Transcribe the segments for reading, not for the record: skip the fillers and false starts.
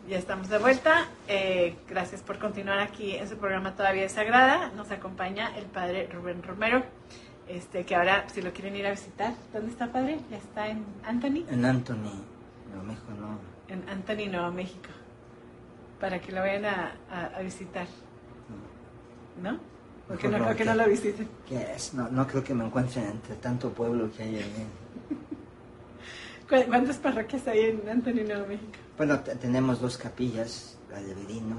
Ya estamos de vuelta. Gracias por continuar aquí en su programa Todavía es Sagrada. Nos acompaña el padre Rubén Romero, que ahora, si lo quieren ir a visitar, ¿dónde está, padre? ¿Ya está en Anthony? En Anthony, Nuevo México, no. En Anthony, Nuevo México, para que lo vayan a visitar. ¿No? ¿O que no lo visiten? No creo que me encuentren entre tanto pueblo que hay ahí. ¿Cuántas parroquias hay en Anthony, Nuevo México? Bueno, tenemos 2 capillas, la de Verino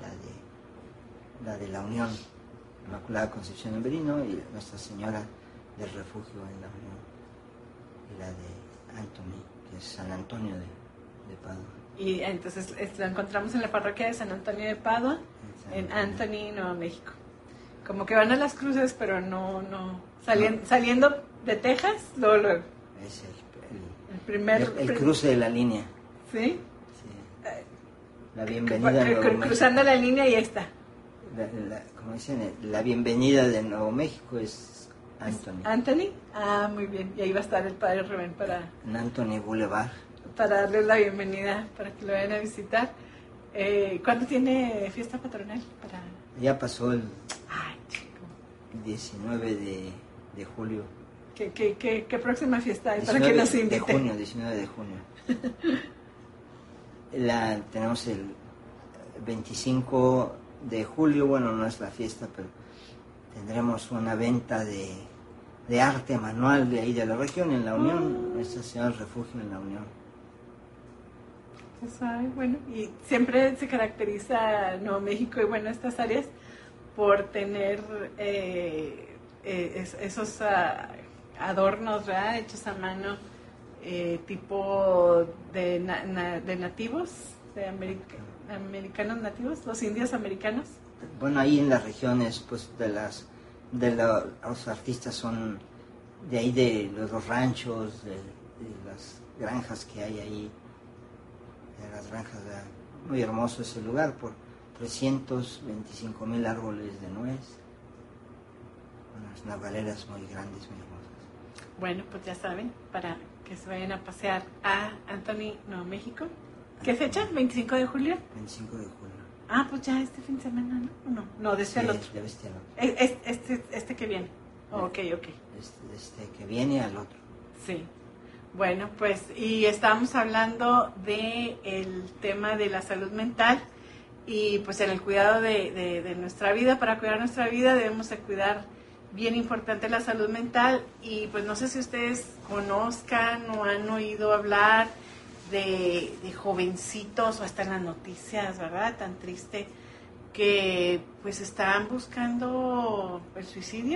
y la de la Unión, Inmaculada Concepción en Verino, y Nuestra Señora del Refugio en la Unión, y la de Anthony, que es San Antonio de Padua. Y entonces lo encontramos en la parroquia de San Antonio de Padua, en Anthony, Nuevo México. Como que van a las cruces, pero no. Saliendo de Texas, luego. Es el cruce de la línea. ¿Sí? Sí. La bienvenida a Nuevo México. Cruzando la línea y ahí está. Como dicen, la bienvenida de Nuevo México es Anthony. ¿Anthony? Ah, muy bien. Y ahí va a estar el padre Rubén en Anthony Boulevard. Para darles la bienvenida, para que lo vayan a visitar. ¿Cuándo tiene fiesta patronal? Ya pasó el Ay, chico. 19 de julio. ¿Qué próxima fiesta hay para que nos invite? 19 de junio. Tenemos el 25 de julio, bueno, no es la fiesta, pero tendremos una venta de arte manual de ahí de la región, en la Unión, Nuestra Señora del Refugio en la Unión. Pues, bueno, y siempre se caracteriza Nuevo México y bueno, estas áreas por tener esos adornos, ¿verdad? Hechos a mano, tipo de nativos, de americanos nativos, los indios americanos. Bueno, ahí en las regiones, pues los artistas son de ahí, de los ranchos, de las granjas que hay ahí, de las granjas, muy hermoso ese lugar, por 325,000 árboles de nuez, unas navaleras muy grandes, muy hermosas. Bueno, pues ya saben, para que se vayan a pasear a Anthony, Nuevo México. ¿Qué fecha? ¿25 de julio? 25 de julio. Ah, pues ya este fin de semana, ¿no? No, de este al otro. De este al otro. Este que viene. Ok. Este que viene al otro. Sí. Bueno, pues, y estábamos hablando del tema de la salud mental y pues en el cuidado de nuestra vida. Para cuidar nuestra vida debemos de cuidar bien importante la salud mental y pues no sé si ustedes conozcan o han oído hablar de jovencitos o hasta en las noticias, ¿verdad? Tan triste que pues están buscando el suicidio.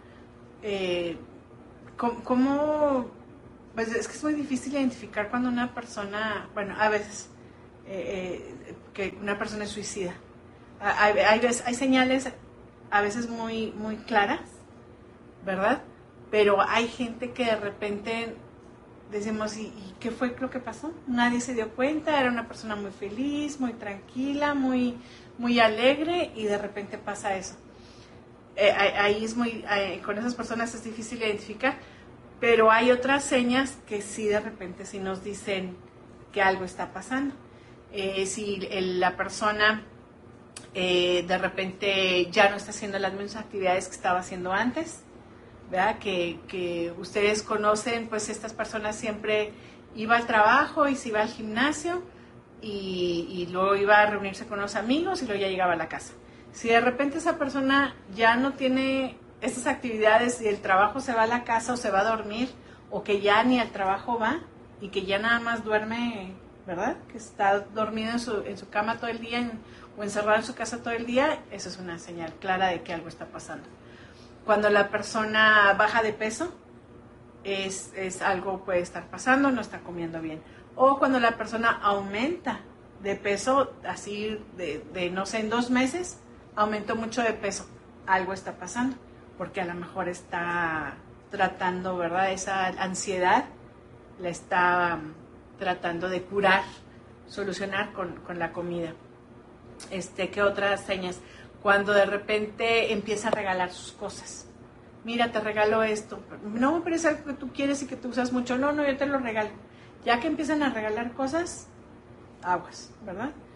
¿Cómo? Pues es que es muy difícil identificar cuando una persona, bueno, a veces que una persona es suicida. Hay señales a veces muy, muy claras, ¿verdad? Pero hay gente que de repente decimos, ¿y qué fue lo que pasó? Nadie se dio cuenta, era una persona muy feliz, muy tranquila, muy, muy alegre y de repente pasa eso. Ahí es con esas personas es difícil identificar, pero hay otras señas que sí de repente sí nos dicen que algo está pasando. Si la persona de repente ya no está haciendo las mismas actividades que estaba haciendo antes, ¿verdad? Que ustedes conocen, pues estas personas siempre iba al trabajo y se iba al gimnasio y luego iba a reunirse con los amigos y luego ya llegaba a la casa. Si de repente esa persona ya no tiene estas actividades y el trabajo se va a la casa o se va a dormir o que ya ni al trabajo va y que ya nada más duerme, ¿verdad? Que está dormido en su cama todo el día o encerrado en su casa todo el día, eso es una señal clara de que algo está pasando. Cuando la persona baja de peso, es algo puede estar pasando, no está comiendo bien. O cuando la persona aumenta de peso, así de no sé, en 2 meses, aumentó mucho de peso, algo está pasando, porque a lo mejor está tratando, ¿verdad? Esa ansiedad la está tratando de curar, solucionar con la comida. ¿Qué otras señas? Cuando de repente empieza a regalar sus cosas. Mira, te regalo esto. No, pero es algo que tú quieres y que tú usas mucho. No, yo te lo regalo. Ya que empiezan a regalar cosas, aguas, ¿verdad?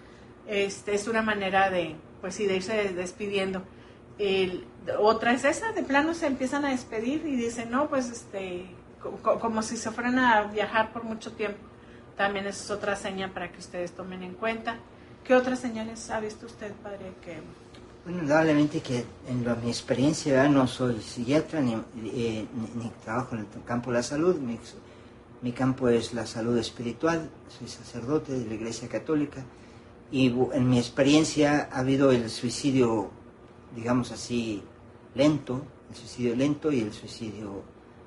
Es una manera de, pues sí, de irse despidiendo. Otra es esa, de plano se empiezan a despedir y dicen, no, pues como si se fueran a viajar por mucho tiempo. También es otra señal para que ustedes tomen en cuenta. ¿Qué otras señales ha visto usted, padre? Bueno, indudablemente que mi experiencia, no soy psiquiatra ni trabajo en el campo de la salud. Mi campo es la salud espiritual, soy sacerdote de la Iglesia Católica y en mi experiencia ha habido el suicidio, digamos así, lento, el suicidio lento y el suicidio,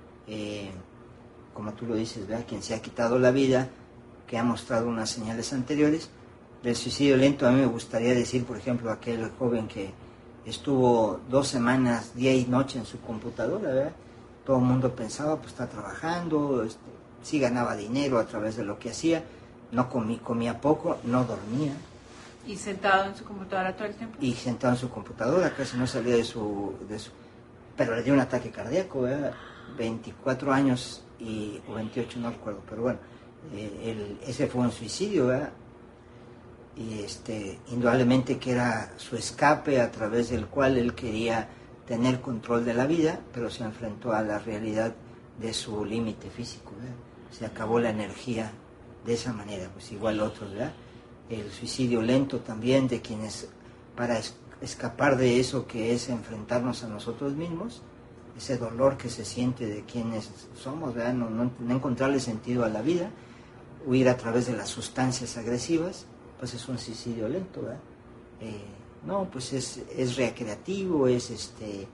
como tú lo dices, ¿verdad? Quien se ha quitado la vida, que ha mostrado unas señales anteriores. Del suicidio lento a mí me gustaría decir, por ejemplo, aquel joven que estuvo 2 semanas, día y noche en su computadora, ¿verdad? Todo el mundo pensaba, pues está trabajando, sí ganaba dinero a través de lo que hacía, no comía poco, no dormía. ¿Y sentado en su computadora todo el tiempo? Y sentado en su computadora, casi no salía de su... Pero le dio un ataque cardíaco, ¿verdad? 24 años o 28, no recuerdo, pero bueno, ese fue un suicidio, ¿verdad? Y indudablemente que era su escape a través del cual él quería tener control de la vida, pero se enfrentó a la realidad de su límite físico, ¿verdad? Se acabó la energía de esa manera, pues igual otros, ¿verdad? El suicidio lento también de quienes, para escapar de eso que es enfrentarnos a nosotros mismos, ese dolor que se siente de quienes somos, ¿verdad? No encontrarle sentido a la vida, huir a través de las sustancias agresivas, pues es un suicidio lento, ¿verdad? No, pues es recreativo, es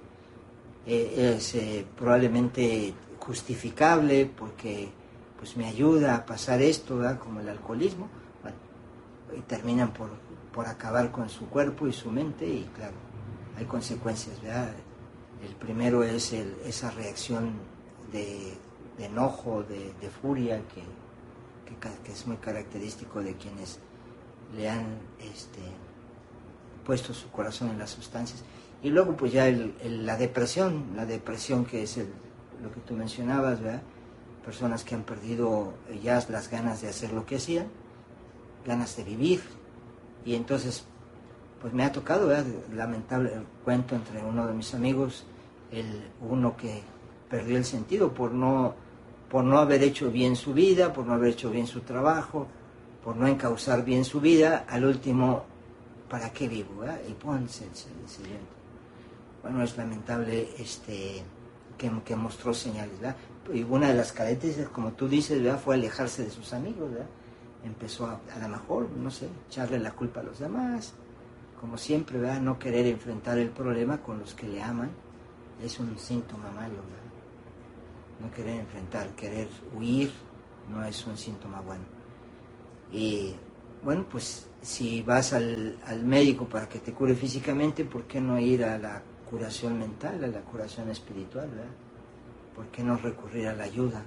probablemente justificable porque pues me ayuda a pasar esto, ¿verdad? Como el alcoholismo, bueno, y terminan por acabar con su cuerpo y su mente y claro, hay consecuencias, ¿verdad? El primero es esa reacción de enojo, de furia que es muy característico de quienes le han puesto su corazón en las sustancias. Y luego pues ya la depresión que es lo que tú mencionabas, ¿verdad? Personas que han perdido ya las ganas de hacer lo que hacían, ganas de vivir, y entonces pues me ha tocado, ¿verdad? Lamentable el cuento entre uno de mis amigos, uno que perdió el sentido por no haber hecho bien su vida, por no haber hecho bien su trabajo, por no encauzar bien su vida, al último, ¿para qué vivo? ¿Verdad? Y pónganse el siguiente. Bueno, es lamentable que mostró señales, ¿verdad? Y una de las características, como tú dices, ¿verdad? Fue alejarse de sus amigos, ¿verdad? Empezó a lo mejor, no sé, echarle la culpa a los demás, como siempre, ¿verdad? No querer enfrentar el problema con los que le aman, es un síntoma malo, ¿verdad? No querer enfrentar, querer huir, no es un síntoma bueno. Y bueno, pues si vas al médico para que te cure físicamente, ¿por qué no ir a la curación mental, a la curación espiritual, ¿verdad? ¿Por qué no recurrir a la ayuda?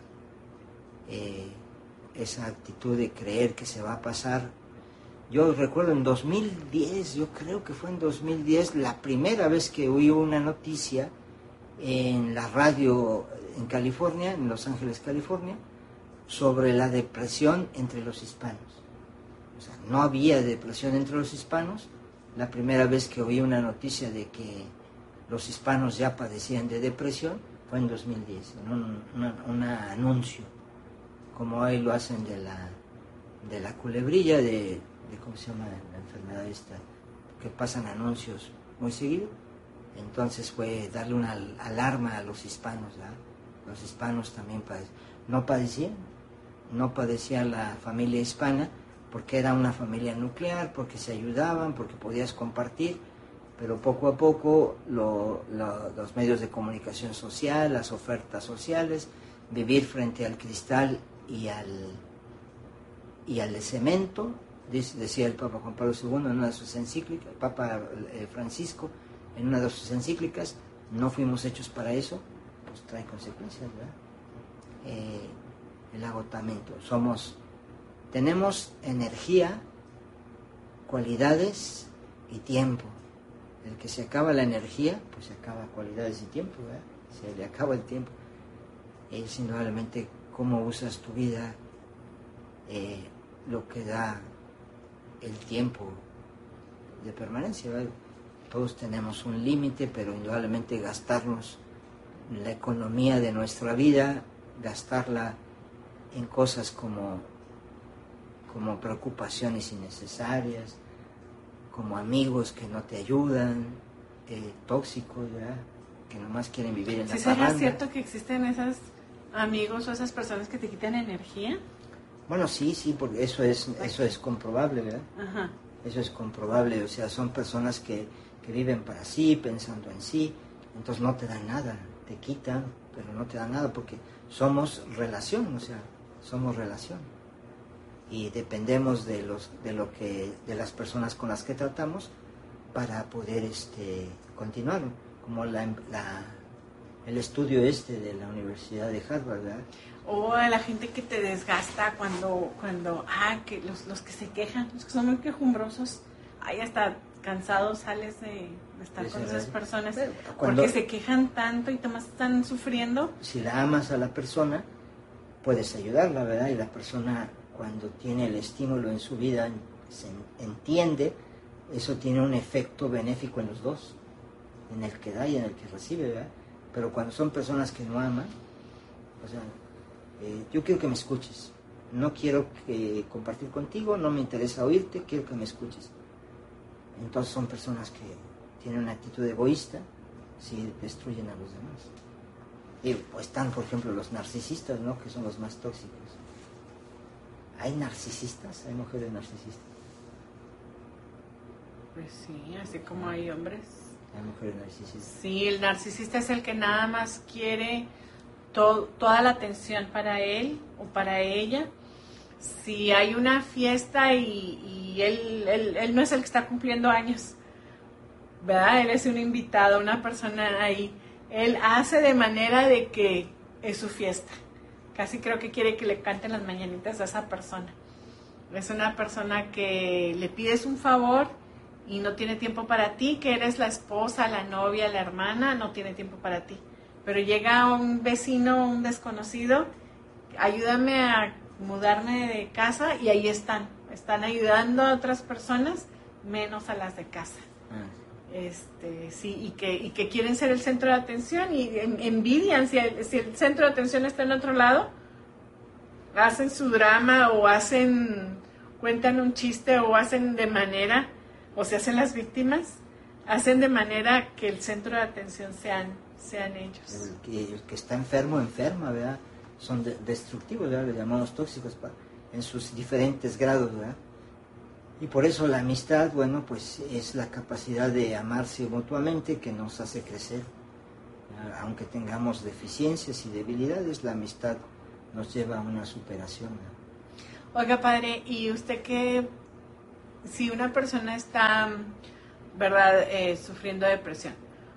Esa actitud de creer que se va a pasar. Yo recuerdo en 2010, yo creo que fue en 2010, la primera vez que oí una noticia en la radio en California, en Los Ángeles, California, sobre la depresión entre los hispanos. O sea, no había depresión entre los hispanos. La primera vez que oí una noticia de que los hispanos ya padecían de depresión fue en 2010, en un anuncio, como hoy lo hacen de la culebrilla, de ¿cómo se llama la enfermedad esta? Que pasan anuncios muy seguido. Entonces fue darle una alarma a los hispanos, ¿verdad? Los hispanos también no padecían la familia hispana, porque era una familia nuclear, porque se ayudaban, porque podías compartir, pero poco a poco los medios de comunicación social, las ofertas sociales, vivir frente al cristal y al cemento, decía el Papa Juan Pablo II en una de sus encíclicas, el Papa Francisco en una de sus encíclicas, no fuimos hechos para eso, pues trae consecuencias, ¿verdad? El agotamiento. Tenemos energía, cualidades y tiempo. El que se acaba la energía, pues se acaba cualidades y tiempo, ¿verdad? Se le acaba el tiempo. Es indudablemente cómo usas tu vida, lo que da el tiempo de permanencia, ¿verdad? Todos tenemos un límite, pero indudablemente gastarnos la economía de nuestra vida, gastarla en cosas como preocupaciones innecesarias, como amigos que no te ayudan, tóxicos, ¿verdad? Que nomás quieren vivir en la parranda. ¿Sí será cierto que existen esos amigos o esas personas que te quitan energía? Bueno, sí, porque eso es comprobable, ¿verdad? Ajá. Eso es comprobable, o sea, son personas que viven para sí, pensando en sí, entonces no te dan nada, te quitan, pero no te dan nada, porque somos relación, o sea, somos relación. Y dependemos de las personas con las que tratamos para poder continuar, como el estudio de la Universidad de Harvard, ¿verdad? O a la gente que te desgasta cuando que los que se quejan, los que son muy quejumbrosos, hasta cansados sales de estar con esas personas, porque se quejan tanto y además están sufriendo. Si la amas a la persona, puedes ayudarla, ¿verdad? Y la persona, cuando tiene el estímulo en su vida, se entiende, eso tiene un efecto benéfico en los dos, en el que da y en el que recibe, ¿verdad? Pero cuando son personas que no aman, o sea, yo quiero que me escuches, no quiero compartir contigo, no me interesa oírte, quiero que me escuches. Entonces son personas que tienen una actitud egoísta, si destruyen a los demás. Y pues están, por ejemplo, los narcisistas, ¿no? Que son los más tóxicos. ¿Hay narcisistas? ¿Hay mujeres narcisistas? Pues sí, así como hay hombres. ¿Hay mujeres narcisistas? Sí, el narcisista es el que nada más quiere toda la atención para él o para ella. Si hay una fiesta y él no es el que está cumpliendo años, ¿verdad? Él es un invitado, una persona ahí. Él hace de manera de que es su fiesta. Casi creo que quiere que le canten las mañanitas a esa persona. Es una persona que le pides un favor y no tiene tiempo para ti, que eres la esposa, la novia, la hermana, no tiene tiempo para ti. Pero llega un vecino, un desconocido, ayúdame a mudarme de casa, y ahí están ayudando a otras personas, menos a las de casa. Sí, y que quieren ser el centro de atención y envidian si el centro de atención está en otro lado, hacen su drama o cuentan un chiste o hacen de manera, o se hacen las víctimas, hacen de manera que el centro de atención sean ellos. El que está enfermo, enferma, ¿verdad? Son destructivos, ¿verdad? Le llamamos tóxicos en sus diferentes grados, ¿verdad? Y por eso la amistad, bueno, pues es la capacidad de amarse mutuamente que nos hace crecer. Aunque tengamos deficiencias y debilidades, la amistad nos lleva a una superación, ¿no? Oiga, padre, ¿y usted si una persona está, verdad, sufriendo depresión,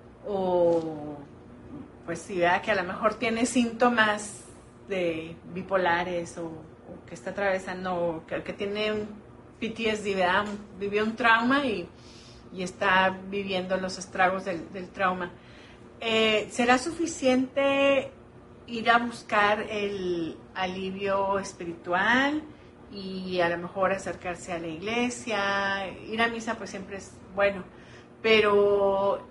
o pues si vea que a lo mejor tiene síntomas de bipolares o que está atravesando, que tiene un PTSD, ¿verdad? Vivió un trauma y está viviendo los estragos del trauma, ¿será suficiente ir a buscar el alivio espiritual y a lo mejor acercarse a la iglesia? Ir a misa pues siempre es bueno, pero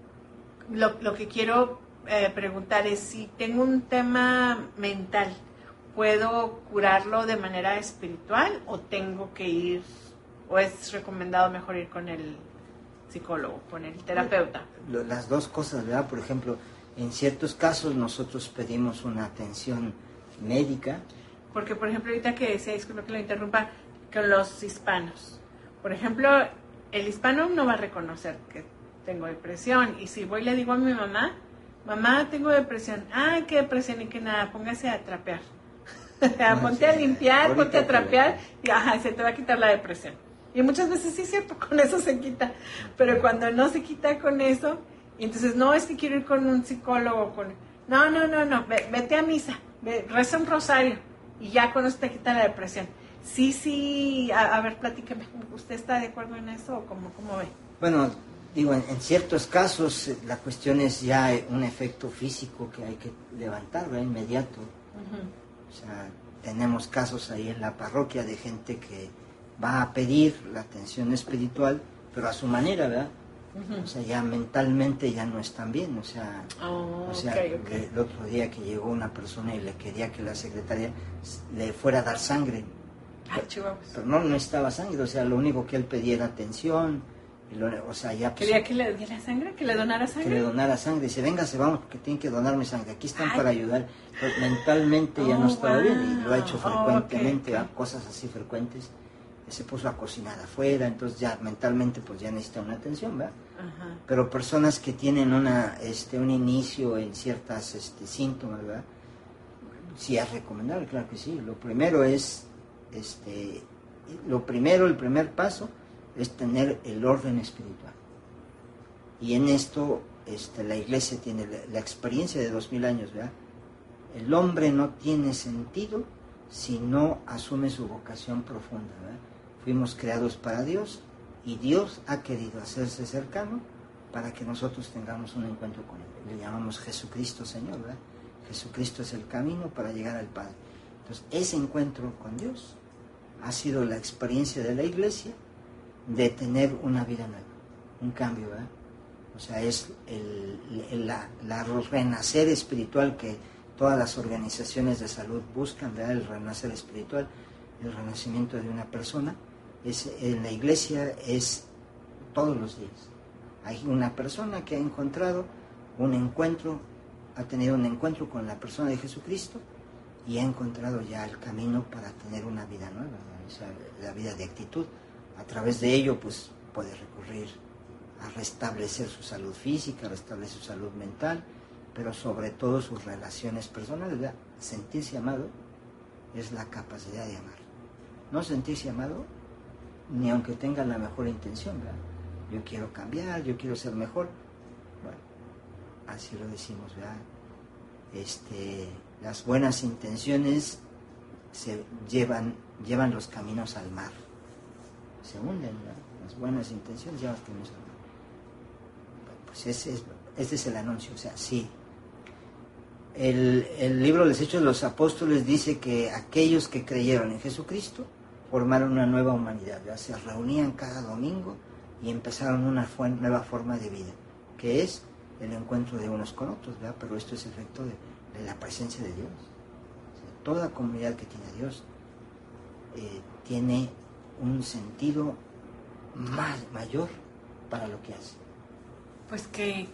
lo que quiero preguntar es si tengo un tema mental, ¿puedo curarlo de manera espiritual o tengo que ir, o es recomendado mejor ir con el psicólogo, con el terapeuta? Las dos cosas, ¿verdad? Por ejemplo, en ciertos casos nosotros pedimos una atención médica. Porque, por ejemplo, ahorita que decía, disculpe que lo interrumpa, con los hispanos. Por ejemplo, el hispano no va a reconocer que tengo depresión. Y si voy y le digo a mi mamá, tengo depresión. Ah, ¿qué depresión? Y que nada, póngase a trapear. Ponte a limpiar, ponte a trapear y se te va a quitar la depresión. Y muchas veces sí es cierto, con eso se quita. Pero cuando no se quita con eso, y entonces no, es que quiero ir con un psicólogo. No, vete a misa, reza un rosario y ya con eso te quita la depresión. Sí, a ver, platíqueme, ¿usted está de acuerdo en eso o cómo ve? Bueno, digo, en ciertos casos la cuestión es ya un efecto físico que hay que levantar, ¿verdad? Inmediato. O sea, tenemos casos ahí en la parroquia de gente que va a pedir la atención espiritual, pero a su manera, ¿verdad? O sea, ya mentalmente ya no están bien, o sea, okay. El otro día que llegó una persona y le quería que la secretaria le fuera a dar sangre, pero no necesitaba sangre, o sea, lo único que él pedía era atención, o sea, ya... Pues, ¿quería que le diera sangre? ¿Que le donara sangre? Que le donara sangre, dice, véngase, vamos, porque tienen que donarme sangre, aquí están para ayudar, pero mentalmente ya no estaba bien, y lo ha hecho frecuentemente, cosas así frecuentes, se puso a cocinar afuera, entonces ya mentalmente pues ya necesita una atención, ¿verdad? Pero personas que tienen un inicio en ciertas síntomas, ¿verdad? Sí es recomendable, claro que sí. Lo primero es, el primer paso es tener el orden espiritual. Y en esto la iglesia tiene la experiencia de 2000 años, ¿verdad? El hombre no tiene sentido si no asume su vocación profunda, ¿verdad? Fuimos creados para Dios y Dios ha querido hacerse cercano para que nosotros tengamos un encuentro con Él. Le llamamos Jesucristo Señor, ¿verdad? Jesucristo es el camino para llegar al Padre. Entonces, ese encuentro con Dios ha sido la experiencia de la iglesia de tener una vida nueva, un cambio, ¿verdad? O sea, es la renacer espiritual que todas las organizaciones de salud buscan, ¿verdad? El renacer espiritual, el renacimiento de una persona. En la iglesia es todos los días. Hay una persona que ha encontrado un encuentro, ha tenido un encuentro con la persona de Jesucristo y ha encontrado ya el camino para tener una vida nueva, ¿no? O sea, la vida de actitud. A través de ello, pues, puede recurrir a restablecer su salud física, a restablecer su salud mental, pero sobre todo sus relaciones personales, ¿verdad? Sentirse amado es la capacidad de amar. No sentirse amado ni aunque tenga la mejor intención, ¿verdad? Yo quiero cambiar, yo quiero ser mejor. Bueno, así lo decimos, ¿verdad? Las buenas intenciones se llevan los caminos al mar. Se hunden, ¿verdad? Las buenas intenciones llevan los caminos al mar. Bueno, pues ese es el anuncio, o sea, sí. El libro de los Hechos de los Apóstoles dice que aquellos que creyeron en Jesucristo formaron una nueva humanidad, ¿verdad? Se reunían cada domingo y empezaron una nueva forma de vida, que es el encuentro de unos con otros, ¿verdad? Pero esto es efecto de la presencia de Dios. O sea, toda comunidad que tiene a Dios tiene un sentido mayor para lo que hace. Pues que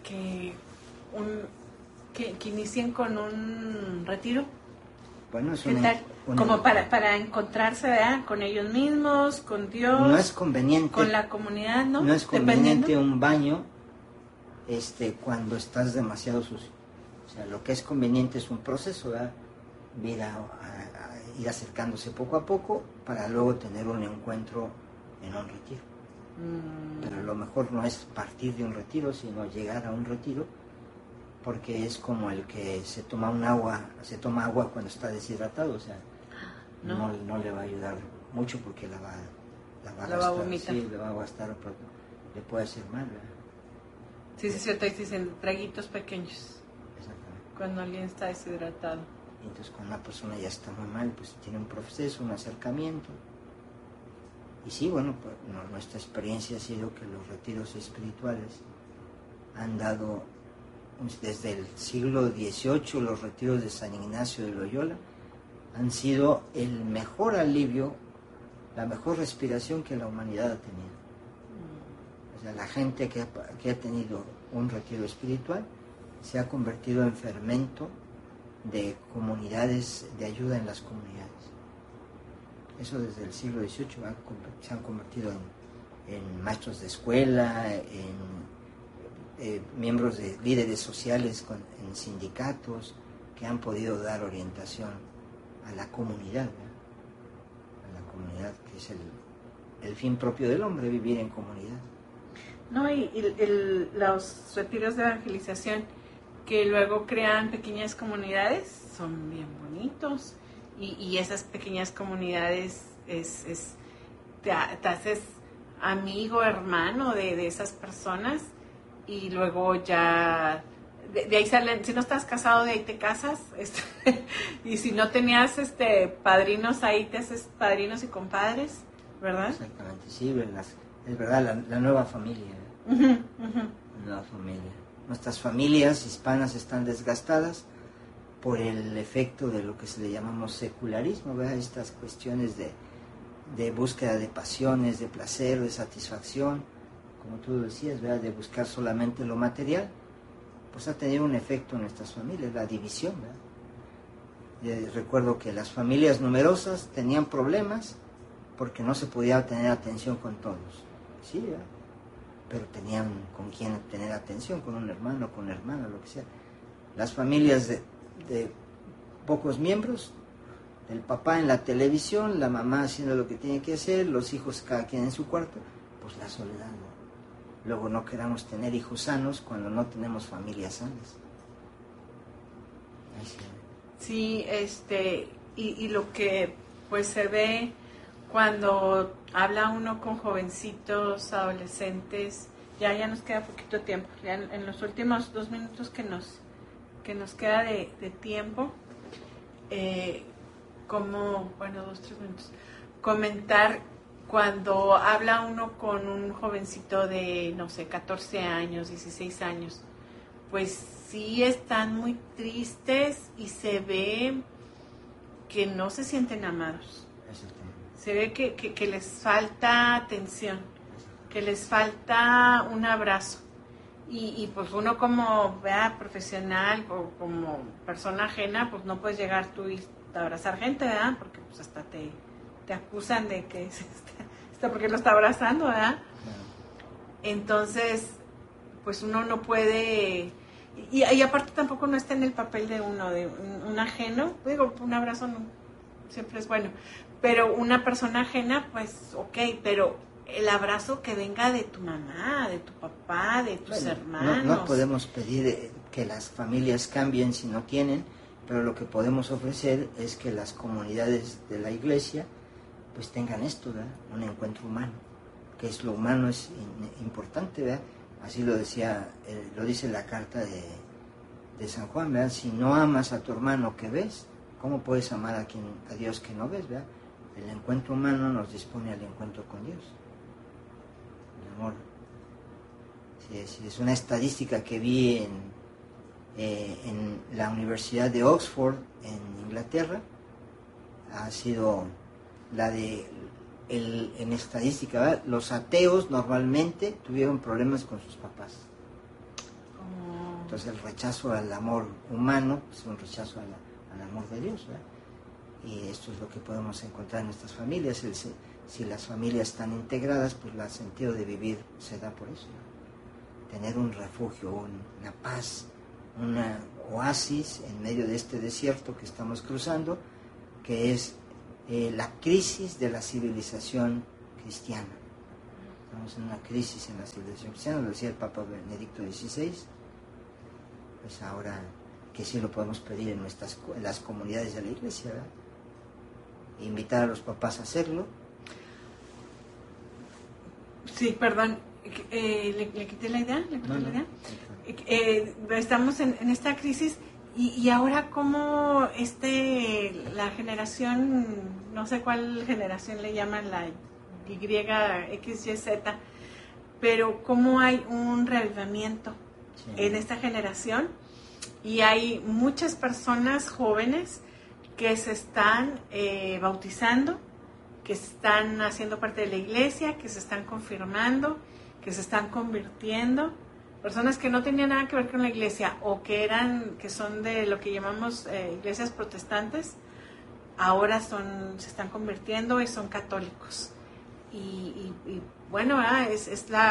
inicien con un retiro. Bueno, es como para encontrarse, ¿verdad? Con ellos mismos, con Dios. No es conveniente. Con la comunidad, ¿no? No es conveniente un baño cuando estás demasiado sucio. O sea, lo que es conveniente es un proceso, ¿verdad? Ir acercándose poco a poco para luego tener un encuentro en un retiro. Pero lo mejor no es partir de un retiro, sino llegar a un retiro, porque es como el que se toma agua cuando está deshidratado, o sea, no le va a ayudar mucho porque la va a gastar, sí, le va a gastar, le puede hacer mal, ¿verdad? Sí, es cierto, ahí dicen traguitos pequeños. Exactamente. Cuando alguien está deshidratado. Y entonces cuando una persona ya está muy mal, pues tiene un proceso, un acercamiento. Y sí, bueno, pues, nuestra experiencia ha sido que los retiros espirituales han dado, desde el siglo XVIII, los retiros de San Ignacio de Loyola han sido el mejor alivio, la mejor respiración que la humanidad ha tenido. O sea, la gente que ha tenido un retiro espiritual se ha convertido en fermento de comunidades, de ayuda en las comunidades. Eso desde el siglo XVIII se han convertido en maestros de escuela, en miembros de líderes sociales en sindicatos que han podido dar orientación a la comunidad, ¿no? A la comunidad, que es el fin propio del hombre, vivir en comunidad. No, y los retiros de evangelización que luego crean pequeñas comunidades son bien bonitos, y esas pequeñas comunidades te haces amigo, hermano de esas personas, y luego ya de ahí salen. Si no estás casado, de ahí te casas, y si no tenías padrinos, ahí te haces padrinos y compadres, ¿verdad? Exactamente, sí, Es verdad, la nueva familia. La nueva familia. Nuestras familias hispanas están desgastadas por el efecto de lo que se le llamamos secularismo, ¿verdad? Estas cuestiones de búsqueda de pasiones, de placer, de satisfacción, como tú decías, ¿verdad? De buscar solamente lo material, pues ha tenido un efecto en nuestras familias, la división, ¿verdad? Recuerdo que las familias numerosas tenían problemas porque no se podía tener atención con todos, sí, ¿verdad? Pero tenían con quién tener atención, con un hermano, con una hermana, lo que sea. Las familias de pocos miembros, el papá en la televisión, la mamá haciendo lo que tiene que hacer, los hijos cada quien en su cuarto, pues la soledad, ¿no? Luego no queramos tener hijos sanos cuando no tenemos familias sanas. Sí, y lo que pues se ve cuando habla uno con jovencitos, adolescentes, ya nos queda poquito tiempo, ya en los últimos 2 minutos que nos queda de tiempo, 2, 3 minutos, comentar cuando habla uno con un jovencito de, no sé, 14 años, 16 años, pues sí están muy tristes y se ve que no se sienten amados. Se ve que les falta atención, que les falta un abrazo. Y pues uno como profesional o como persona ajena, pues no puedes llegar tú y abrazar gente, ¿verdad? Porque pues hasta te acusan de que porque lo está abrazando, ¿verdad? Entonces, pues uno no puede... Y aparte tampoco no está en el papel de uno, de un ajeno. Digo, un abrazo no, siempre es bueno. Pero una persona ajena, pues ok, pero el abrazo que venga de tu mamá, de tu papá, de tus hermanos. No podemos pedir que las familias cambien si no tienen, pero lo que podemos ofrecer es que las comunidades de la iglesia pues tengan esto, ¿verdad? Un encuentro humano, que es lo humano es importante, ¿verdad? Así lo decía, lo dice la carta de San Juan, ¿verdad? Si no amas a tu hermano que ves, ¿cómo puedes amar a Dios que no ves, ¿verdad? El encuentro humano nos dispone al encuentro con Dios. El amor. Sí, es una estadística que vi en la Universidad de Oxford, en Inglaterra. Ha sido la de, en estadística, ¿verdad? Los ateos normalmente tuvieron problemas con sus papás. Entonces el rechazo al amor humano es un rechazo al amor de Dios, ¿verdad? Y esto es lo que podemos encontrar en nuestras familias. Si las familias están integradas, pues el sentido de vivir se da por eso, ¿no? Tener un refugio, una paz, una oasis en medio de este desierto que estamos cruzando, que es la crisis de la civilización cristiana. Estamos en una crisis en la civilización cristiana, lo decía el Papa Benedicto XVI, pues ahora que sí lo podemos pedir en las comunidades de la iglesia, ¿verdad? Invitar a los papás a hacerlo. Sí, perdón, ¿le quité la idea? Estamos en esta crisis y ahora como la generación, no sé cuál generación le llaman, la YXYZ, pero cómo hay un reavivamiento en esta generación y hay muchas personas jóvenes que se están bautizando, que están haciendo parte de la iglesia, que se están confirmando, que se están convirtiendo, personas que no tenían nada que ver con la iglesia o que son de lo que llamamos iglesias protestantes, ahora se están convirtiendo y son católicos. Y bueno, es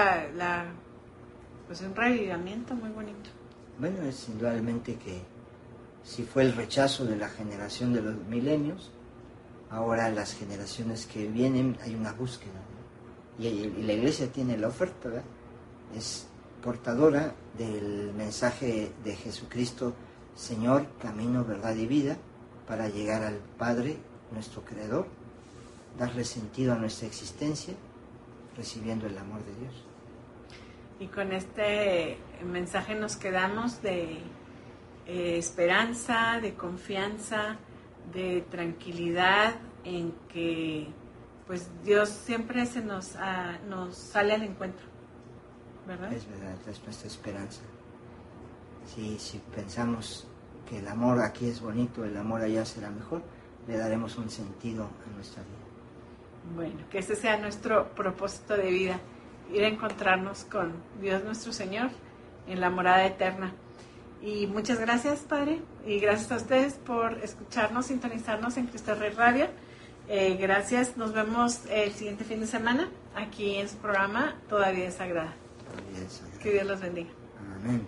pues un revivimiento muy bonito. Bueno, es indudablemente que si fue el rechazo de la generación de los milenios, ahora las generaciones que vienen hay una búsqueda, ¿no? Y la iglesia tiene la oferta, ¿verdad? Es portadora del mensaje de Jesucristo, Señor, camino, verdad y vida, para llegar al Padre, nuestro Creador, darle sentido a nuestra existencia, recibiendo el amor de Dios. Y con este mensaje nos quedamos de esperanza, de confianza, de tranquilidad en que pues Dios siempre nos sale al encuentro, ¿verdad? Es verdad, es nuestra esperanza. Si pensamos que el amor aquí es bonito, el amor allá será mejor, le daremos un sentido a nuestra vida. Bueno, que ese sea nuestro propósito de vida, ir a encontrarnos con Dios nuestro Señor en la morada eterna. Y muchas gracias, Padre, y gracias a ustedes por escucharnos, sintonizarnos en Cristo Rey Radio. Gracias, nos vemos el siguiente fin de semana aquí en su programa Todavía es Sagrada. Que Dios los bendiga. Amén.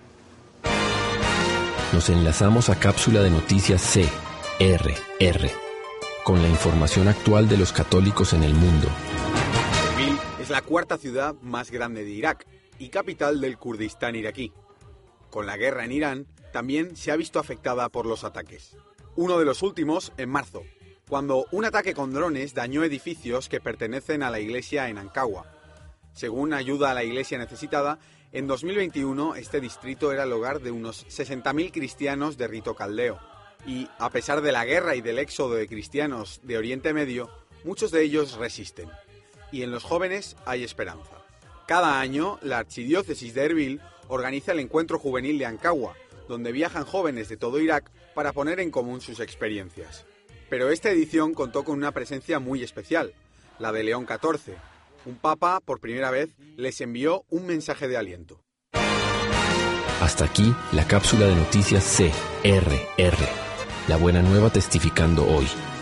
Nos enlazamos a cápsula de noticias CRR, con la información actual de los católicos en el mundo. Erbil es la cuarta ciudad más grande de Irak y capital del Kurdistán iraquí. Con la guerra en Irán, también se ha visto afectada por los ataques. Uno de los últimos en marzo, cuando un ataque con drones dañó edificios que pertenecen a la iglesia en Ankawa. Según Ayuda a la Iglesia Necesitada, en 2021 este distrito era el hogar de unos 60.000 cristianos de rito caldeo. Y, a pesar de la guerra y del éxodo de cristianos de Oriente Medio, muchos de ellos resisten. Y en los jóvenes hay esperanza. Cada año, la Archidiócesis de Erbil organiza el Encuentro Juvenil de Ankawa, donde viajan jóvenes de todo Irak para poner en común sus experiencias. Pero esta edición contó con una presencia muy especial, la de León XIV. Un papa, por primera vez, les envió un mensaje de aliento. Hasta aquí la cápsula de noticias CRR. La buena nueva testificando hoy.